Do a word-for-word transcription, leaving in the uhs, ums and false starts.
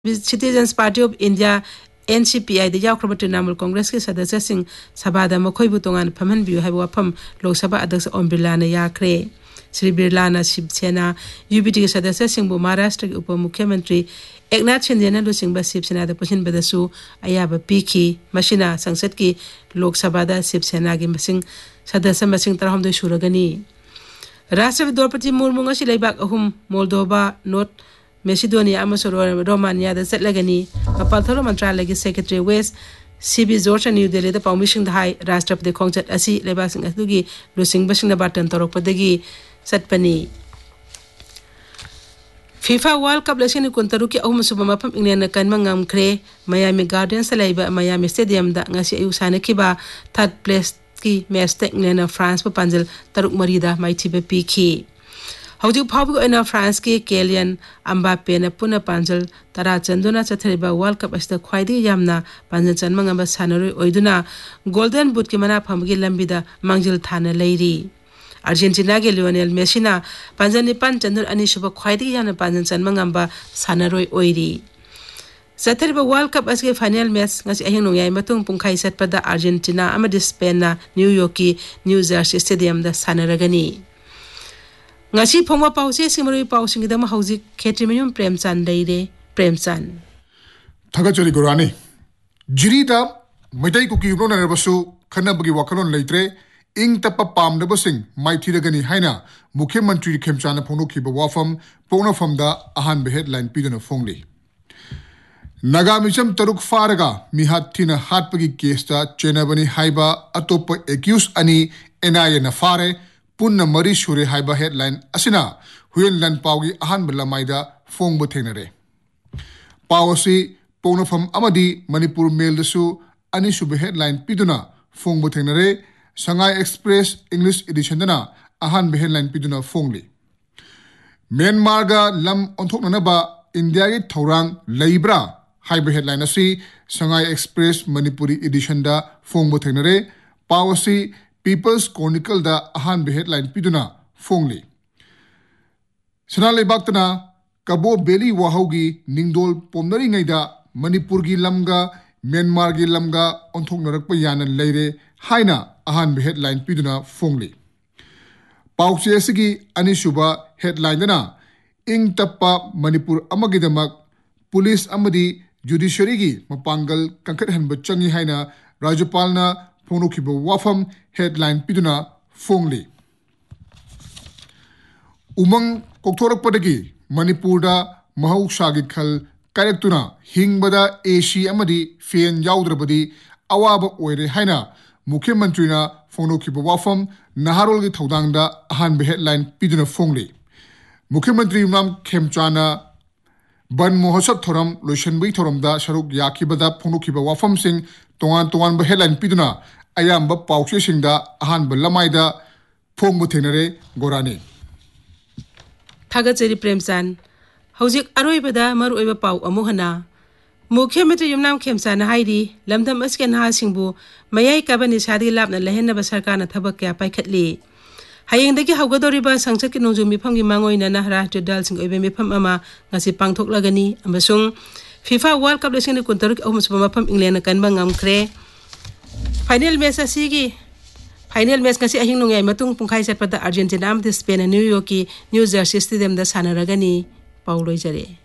Citizens Party of India N C P I ꯗ ꯌꯥꯎꯈ꯭ꯔꯕ ꯇ꯭ꯔꯤꯅꯥꯃꯨꯜ ꯀꯣꯡꯒ꯭ꯔꯦꯁꯀꯤ ꯁꯗꯁ꯭ꯌꯁꯤꯡ ꯁꯚꯥꯗ ꯃꯈꯣꯏꯕꯨ ꯇꯣꯉꯥꯟꯅ ꯐꯝꯍꯟꯕꯤꯌꯨ ꯍꯥꯏꯕ ꯋꯥꯐꯝ ꯂꯣꯛ ꯁꯚꯥ ꯑध्यꯛꯁ ꯑꯣꯝ ꯕꯤꯔꯂꯥꯅ ꯌꯥꯈ꯭ꯔꯦ꯫ ꯁ꯭ꯔꯤ ꯕꯤꯔꯂꯥꯅ ꯁꯤꯕ ꯁꯦꯅꯥ ꯌꯨ.ꯄꯤ.ꯇꯤꯒꯤ ꯁꯗꯁ꯭ꯌꯁꯤꯡꯕꯨ ꯃꯍꯥꯔꯥꯁꯇ꯭ꯔꯒꯤ ꯎꯄ ꯃꯨꯈ꯭ꯌ ꯃꯟꯇ꯭ꯔꯤ ꯑꯦꯛꯅꯥꯊ ꯁꯤꯟꯗꯦꯅ ꯂꯨꯆꯤꯡꯕ ꯁꯤꯕ ꯁꯦꯅꯥꯗ ꯄꯨꯟꯁꯤꯟꯕꯗꯁꯨ ꯑꯌꯥꯕ ꯄꯤꯈꯤ꯫ ꯃꯁꯤꯅ ꯁꯪꯁꯗꯀꯤ ꯂꯣꯛ ꯁꯚꯥꯗ ꯁꯤꯕ ꯁꯦꯅꯥꯒꯤ ꯃꯁꯤꯡ ꯁꯗꯁ꯭ꯌ ꯃꯁꯤꯡ ꯇꯔꯥꯍꯨꯝꯗꯣꯏ ꯁꯨꯔꯒꯅꯤ꯫ ꯔꯥꯁꯇ꯭ꯔꯄति ꯗ꯭ꯔꯧꯄꯗꯤ ꯃꯨꯔꯃꯨ ꯉꯁꯤ ꯂꯩꯕꯥꯛ ꯑꯍꯨꯝ ꯃꯣꯜꯗꯣꯚꯥ, ꯅꯣꯔꯊ ꯃꯦꯁꯤꯗꯣꯅꯤꯌꯥ ꯑꯃꯁꯨꯡ ꯔꯣꯃꯥꯅꯤꯌꯥꯗ ꯆꯠꯂꯒꯅꯤ꯫ ꯃꯄꯥꯜ ꯊꯧꯔꯝ ꯃꯟꯇ꯭ꯔꯥꯂꯌꯒꯤ ꯁꯦꯀ꯭ꯔꯦꯇꯔꯤ ꯋꯦꯁ ꯁꯤ.ꯕꯤ. ꯖꯣꯔꯖꯅ ꯅ꯭ꯌꯨ ꯗꯦꯜꯂꯤꯗ ꯄꯥꯎꯃꯤꯁꯤꯡꯗ ꯍꯥꯏ ꯔꯥꯁꯇ꯭ꯔꯄति ꯈꯣꯡꯆꯠ ꯑꯁꯤ ꯂꯩꯕꯥꯛꯁꯤꯡ ꯑꯗꯨꯒꯤ ꯂꯨꯆꯤꯡꯕꯁꯤꯡꯅ ꯕꯥꯔꯇꯟ ꯇꯧꯔꯛꯄꯗꯒꯤ ꯆꯠꯄꯅꯤ꯫ ꯐꯤꯐꯥ ꯋꯥꯔꯜड ꯀꯞ ꯂꯤꯁꯤꯡ ꯑꯅꯤ ꯀꯨꯟꯇꯔꯨꯛꯀꯤ ꯑꯍꯨꯝꯁꯨꯕ ꯃꯐꯝ ꯏꯪꯂꯦꯟꯗꯅ ꯀꯟꯕ ꯉꯝꯈ꯭ꯔꯦ꯫ ꯃꯌꯥꯃꯤ ꯒꯥꯔꯗꯦꯟꯁꯇ ꯂꯩꯕ ꯃꯌꯥꯃꯤ ꯁ꯭ꯇꯦꯗꯤꯌꯝꯗ ꯉꯁꯤ ꯑꯌꯨꯛ ꯁꯥꯟꯅꯈꯤꯕ ꯊꯥꯔꯗ ꯄ꯭ꯂꯦꯁꯀꯤ ꯃꯦꯆꯇ ꯏꯪꯂꯦꯟꯗꯅ ꯐ꯭ꯔꯥꯟꯁꯄꯨ ꯄꯥꯟꯖꯤꯜ ꯇꯔꯨꯛ ꯃꯔꯤꯗ ꯃꯥꯏꯊꯤꯕ ꯄꯤꯈꯤ꯫ ꯍꯧꯖꯤꯛ ꯐꯥꯎꯕꯒꯤ ꯑꯣꯏꯅ ꯐ꯭ꯔꯥꯟꯁꯀꯤ ꯀꯦꯂꯤꯌꯟ ꯑꯝꯕꯥꯄꯦꯅ ꯄꯨꯟꯅ ꯄꯥꯟꯖꯤꯜ ꯇꯔꯥ ꯆꯟꯗꯨꯅ ꯆꯠꯊꯔꯤꯕ ꯋꯥꯔꯜड ꯀꯞ ꯑꯁꯤꯗ ꯈ꯭ꯋꯥꯏꯗꯒꯤ ꯌꯥꯝꯅ ꯄꯥꯟꯖꯤꯜ ꯆꯟꯕ ꯉꯝꯕ ꯁꯥꯟꯅꯔꯣꯏ ꯑꯣꯏꯗꯨꯅ ꯒꯣꯜꯗꯟ ꯕꯨꯠꯀꯤ ꯃꯅꯥ ꯐꯪꯕꯒꯤ ꯂꯝꯕꯤꯗ ꯃꯥꯡꯖꯤꯜ ꯊꯥꯅ ꯂꯩꯔꯤ꯫ ꯑꯥꯔꯖꯦꯟꯇꯤꯅꯥꯒꯤ ꯂꯤꯑꯣꯅꯦꯜ ꯃꯦꯁꯤꯅ ꯄꯥꯟꯖꯤꯜ ꯅꯤꯄꯥꯟ ꯆꯟꯗꯨꯅ ꯑꯅꯤꯁꯨꯕ ꯈ꯭ꯋꯥꯏꯗꯒꯤ ꯌꯥꯝꯅ ꯄꯥꯟꯖꯤꯜ ꯆꯟꯕ ꯉꯝꯕ ꯁꯥꯟꯅꯔꯣꯏ ꯑꯣꯏꯔꯤ꯫ ꯆꯠꯊꯔꯤꯕ ꯋꯥꯔꯜഡ് ꯀꯞ ꯑꯁꯤꯒꯤ ꯐꯥꯏꯅꯦꯜ ꯃꯦꯆ ꯉꯁꯤ ꯑꯍꯤꯡ ꯅꯣꯡꯌꯥꯏ ꯃꯇꯨꯡ ꯄꯨꯡꯈꯥꯏ ꯆꯠꯄꯗ ꯑꯥꯔꯖꯦꯟꯇꯤꯅꯥ ꯑꯃꯗꯤ ꯁ꯭ꯄꯦꯟꯅ ꯅ꯭ꯌꯨ ꯌꯣꯔꯛꯀꯤ ꯅ꯭ꯌꯨ ꯖꯔꯁꯤ ꯁ꯭ꯇꯦꯗꯤꯌꯝꯗ ꯁꯥꯟꯅꯔꯒꯅꯤ꯫ ꯉꯁꯤ ꯐꯣꯡꯕ ꯄꯥꯎꯆꯦꯁꯤꯡ ꯃꯔꯨꯑꯣꯏꯕ ꯄꯥꯎꯁꯤꯡꯒꯤꯗꯃꯛ ꯍꯧꯖꯤꯛ ꯈꯦꯇ꯭ꯔꯤꯃꯌꯨꯝ ꯄ꯭ꯔꯦꯝꯆꯥꯟ ꯂꯩꯔꯦ꯫ ꯄ꯭ꯔꯦꯝꯆꯥꯟ ꯊꯥꯒꯠꯆꯔꯤ ꯒꯣꯔꯥꯅꯤ꯫ ꯖꯤꯔꯤꯗ ꯃꯩꯇꯩ ꯀꯨꯀꯤ ꯌꯨꯝꯂꯣꯟꯅꯔꯕꯁꯨ ꯈꯟꯅꯕꯒꯤ ꯋꯥꯈꯜꯂꯣꯟ ꯂꯩꯇ꯭ꯔꯦ, ꯏꯪ ꯇꯞꯄ ꯄꯥꯝꯗꯕꯁꯤꯡ ꯃꯥꯏꯊꯤꯔꯒꯅꯤ ꯍꯥꯏꯅ ꯃꯨꯈ꯭ꯌ ꯃꯟꯇ꯭ꯔꯤ ꯈꯦꯝꯆꯥꯟꯅ ꯐꯣꯡꯗꯣꯛꯈꯤꯕ ꯋꯥꯐꯝ ꯄꯣꯛꯅꯐꯝꯗ ꯑꯍꯥꯟꯕ ꯍꯦꯗꯂꯥꯏꯟ ꯄꯤꯗꯨꯅ ꯐꯣꯡꯂꯤ꯫ ꯅꯥꯒꯥ ꯃꯤꯆꯝ ꯇꯔꯨꯛ ꯐꯥꯔꯒ ꯃꯤꯍꯥꯠ ꯊꯤꯅ ꯍꯥꯠꯄꯒꯤ ꯀꯦꯁꯇ ꯆꯦꯟꯅꯕꯅꯤ ꯍꯥꯏꯕ ꯑꯇꯣꯞꯄ ꯑꯦꯀ꯭ꯌꯨꯁ ꯑꯅꯤ ꯑꯦꯟ ꯑꯥꯏ ꯑꯦꯅ ꯐꯥꯔꯦ, ꯄꯨꯟꯅ ꯃꯔꯤ ꯁꯨꯔꯦ ꯍꯥꯏꯕ ꯍꯦꯗꯂꯥꯏꯟ ꯑꯁꯤꯅ ꯍꯨꯏꯌꯦꯟ ꯂꯥꯟꯄꯥꯎꯒꯤ ꯑꯍꯥꯟꯕ ꯂꯃꯥꯏꯗ ꯐꯣꯡꯕ ꯊꯦꯡꯅꯔꯦ꯫ ꯄꯥꯎ ꯑꯁꯤ ꯄꯣꯛꯅꯐꯝ ꯑꯃꯗꯤ ꯃꯅꯤꯄꯨꯔ ꯃꯦꯜꯗꯁꯨ ꯑꯅꯤꯁꯨꯕ ꯍꯦꯗꯂꯥꯏꯟ ꯄꯤꯗꯨꯅ ꯐꯣꯡꯕ ꯊꯦꯡꯅꯔꯦ꯫ ꯁꯉꯥꯏ ꯑꯦꯛꯁꯄ꯭ꯔꯦꯁ ꯏꯪꯂꯤꯁ ꯑꯦꯗꯤꯁꯟꯗꯅ ꯑꯍꯥꯟꯕ ꯍꯦꯗꯂꯥꯏꯟ ꯄꯤꯗꯨꯅ ꯐꯣꯡꯂꯤ꯫ ꯃ꯭ꯌꯥꯟꯃꯥꯔꯒ ꯂꯝ ꯑꯣꯟꯊꯣꯛꯅꯅꯕ ꯏꯟꯗꯤꯌꯥꯒꯤ ꯊꯧꯔꯥꯡ ꯂꯩꯕ꯭ꯔꯥ ꯍꯥꯏꯕ ꯍꯦꯗꯂꯥꯏꯟ ꯑꯁꯤ ꯁꯉꯥꯏ ꯑꯦꯛꯁꯄ꯭ꯔꯦꯁ ꯃꯅꯤꯄꯨꯔꯤ ꯑꯦꯗꯤꯁꯟꯗ ꯐꯣꯡꯕ ꯊꯦꯡꯅꯔꯦ꯫ ꯄꯥꯎ ꯑꯁꯤ ꯄꯤꯄꯜꯁ ꯀ꯭ꯔꯣꯅꯤꯀꯜꯗ ꯑꯍꯥꯟꯕ ꯍꯦꯗꯂꯥꯏꯟ ꯄꯤꯗꯨꯅ ꯐꯣꯡꯂꯤ꯫ ꯁꯅꯥ ꯂꯩꯕꯥꯛꯇꯅ ꯀꯕꯣ ꯕꯦꯂꯤ ꯋꯥꯍꯧꯒꯤ ꯅꯤꯡꯗꯣꯜ ꯄꯣꯝꯅꯔꯤꯉꯩꯗ ꯃꯅꯤꯄꯨꯔꯒꯤ ꯂꯝꯒ ꯃ꯭ꯌꯥꯟꯃꯥꯔꯒꯤ ꯂꯝꯒ ꯑꯣꯟꯊꯣꯛꯅꯔꯛꯄ ꯌꯥꯅ ꯂꯩꯔꯦ ꯍꯥꯏꯅ ꯑꯍꯥꯟꯕ ꯍꯦꯗꯂꯥꯏꯟ ꯄꯤꯗꯨꯅ ꯐꯣꯡꯂꯤ꯫ ꯄꯥꯎꯆꯦ ꯑꯁꯤꯒꯤ ꯑꯅꯤꯁꯨꯕ ꯍꯦꯗꯂꯥꯏꯟꯗꯅ ꯏꯪ ꯇꯞꯄ ꯃꯅꯤꯄꯨꯔ ꯑꯃꯒꯤꯗꯃꯛ ꯄꯨꯂꯤꯁ ꯑꯃꯗꯤ ꯖꯨꯗꯤꯁ꯭ꯌꯔꯤꯒꯤ ꯃꯄꯥꯡꯒꯜ ꯀꯟꯈꯠꯍꯟꯕ ꯆꯪꯏ ꯍꯥꯏꯅ ꯔꯥꯖ꯭ꯌꯄꯥꯜꯅ ꯐꯣꯡꯗꯣꯛꯈꯤꯕ ꯋꯥꯐꯝ ꯍꯦꯗꯂꯥꯏꯟ ꯄꯤꯗꯨꯅ ꯐꯣꯡꯂꯤ꯫ ꯎꯃꯪ ꯀꯣꯛꯊꯣꯔꯛꯄꯗꯒꯤ ꯃꯅꯤꯄꯨꯔꯗ ꯃꯍꯧꯁꯥꯒꯤ ꯈꯜ ꯀꯥꯏꯔꯛꯇꯨꯅ ꯍꯤꯡꯕꯗ ꯑꯦꯁꯤ ꯑꯃꯗꯤ ꯐꯦꯟ ꯌꯥꯎꯗ꯭ꯔꯕꯗꯤ ꯑꯋꯥꯕ ꯑꯣꯏꯔꯦ ꯍꯥꯏꯅ ꯃꯨꯈ꯭ꯌ ꯃꯟꯇ꯭ꯔꯤꯅ ꯐꯣꯡꯗꯣꯛꯈꯤꯕ ꯋꯥꯐꯝ ꯅꯍꯥꯔꯣꯜꯒꯤ ꯊꯧꯗꯥꯡꯗ ꯑꯍꯥꯟꯕ ꯍꯦꯗꯂꯥꯏꯟ ꯄꯤꯗꯨꯅ ꯐꯣꯡꯂꯤ꯫ ꯃꯨꯈ꯭ꯌ ꯃꯟꯇ꯭ꯔꯤ ꯌꯨꯝꯅꯥꯝ ꯈꯦꯝꯆꯥꯟꯅ ꯕꯟ ꯃꯣꯍꯣꯠꯁꯕ ꯊꯧꯔꯝ ꯂꯣꯏꯁꯤꯟꯕꯒꯤ ꯊꯧꯔꯝꯗ ꯁꯔꯨꯛ ꯌꯥꯈꯤꯕꯗ ꯐꯣꯡꯗꯣꯛꯈꯤꯕ ꯋꯥꯐꯝꯁꯤꯡ ꯇꯣꯉꯥꯟ ꯇꯣꯉꯥꯟꯕ ꯍꯦꯗꯂꯥꯏꯟ ꯄꯤꯗꯨꯅ ꯑꯌꯥꯝꯕ ꯄꯥꯎꯆꯦꯁꯤꯡꯗ ꯑꯍꯥꯟꯕ ꯂꯃꯥꯏꯗ ꯐꯣꯡꯕ ꯊꯦꯡꯅꯔꯦ꯫ ꯒꯣꯔꯥꯅꯤ ꯊꯥꯒꯠꯆꯔꯤ ꯄ꯭ꯔꯦꯝꯆꯥꯟ꯫ ꯍꯧꯖꯤꯛ ꯑꯔꯣꯏꯕꯗ ꯃꯔꯨꯑꯣꯏꯕ ꯄꯥꯎ ꯑꯃꯨꯛ ꯍꯟꯅ ꯃꯨꯈ꯭ꯌ ꯃꯟꯇ꯭ꯔꯤ ꯌꯨꯝꯅꯥꯝ ꯈꯦꯝꯆꯥꯟꯅ ꯍꯥꯏꯔꯤ ꯂꯝꯗꯝ ꯑꯁꯤꯒꯤ ꯅꯍꯥꯁꯤꯡꯕꯨ ꯃꯌꯥꯏ ꯀꯥꯕ ꯅꯤꯁꯥꯗꯒꯤ ꯂꯥꯞꯅ ꯂꯩꯍꯟꯅꯕ ꯁꯔꯀꯥꯔꯅ ꯊꯕꯛ ꯀꯌꯥ ꯄꯥꯏꯈꯠꯂꯤ꯫ ꯍꯌꯦꯡꯗꯒꯤ ꯍꯧꯒꯗꯧꯔꯤꯕ ꯁꯪꯁꯗꯀꯤ ꯅꯣꯡꯖꯨ ꯃꯤꯐꯝꯒꯤ ꯃꯥꯡꯑꯣꯏꯅꯅ ꯔꯥꯖ꯭ꯌ ꯗꯜꯁꯤꯡꯒꯤ ꯑꯣꯏꯕ ꯃꯤꯐꯝ ꯑꯃ ꯉꯁꯤ ꯄꯥꯡꯊꯣꯛꯂꯒꯅꯤ ꯑꯃꯁꯨꯡ ꯐꯤꯐꯥ ꯋꯥꯔꯜഡ് ꯀꯞ ꯂꯤꯁꯤꯡ ꯑꯅꯤ ꯀꯨꯟꯇꯔꯨꯛꯀꯤ ꯑꯍꯨꯝꯁꯨꯕ ꯃꯐꯝ ꯏꯪꯂꯦꯟꯗꯅ ꯀꯟꯕ ꯉꯝꯈ꯭ꯔꯦ꯫ ꯐꯥꯏꯅꯦꯜ ꯃꯦꯆ ꯑꯁꯤꯒꯤ ꯐꯥꯏꯅꯦꯜ ꯃꯦꯆ ꯉꯁꯤ ꯑꯍꯤꯡ ꯅꯣꯡꯌꯥꯏ ꯃꯇꯨꯡ ꯄꯨꯡꯈꯥꯏ ꯆꯠꯄꯗ ꯑꯥꯔꯖꯦꯟꯇꯤꯅꯥ ꯑꯃꯗꯤ ꯁ꯭ꯄꯦꯟꯅ ꯅ꯭ꯌꯨ ꯌꯣꯔꯛꯀꯤ ꯅ꯭ꯌꯨ ꯖꯔꯁꯤ ꯁ꯭ꯇꯦꯗꯤꯌꯝꯗ ꯁꯥꯟꯅꯔꯒꯅꯤ꯫ ꯄꯥꯎ ꯂꯣꯏꯖꯔꯦ꯫